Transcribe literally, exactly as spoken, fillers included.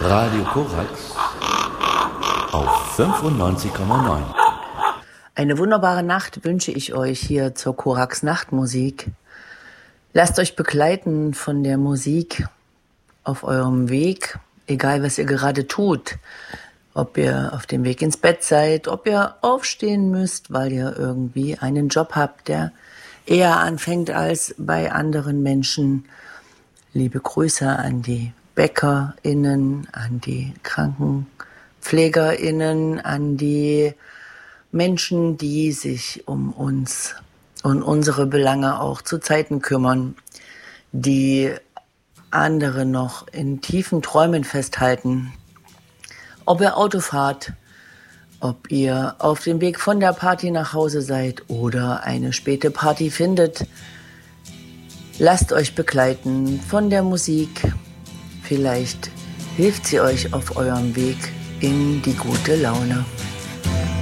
Radio Korax auf fünfundneunzig Komma neun. Eine wunderbare Nacht wünsche ich euch hier zur Korax Nachtmusik. Lasst euch begleiten von der Musik auf eurem Weg, egal was ihr gerade tut. Ob ihr auf dem Weg ins Bett seid, ob ihr aufstehen müsst, weil ihr irgendwie einen Job habt, der eher anfängt als bei anderen Menschen. Liebe Grüße an die BäckerInnen, an die KrankenpflegerInnen, an die Menschen, die sich um uns und unsere Belange auch zu Zeiten kümmern, die andere noch in tiefen Träumen festhalten. Ob ihr Auto fahrt, ob ihr auf dem Weg von der Party nach Hause seid oder eine späte Party findet, lasst euch begleiten von der Musik. Vielleicht hilft sie euch auf eurem Weg in die gute Laune.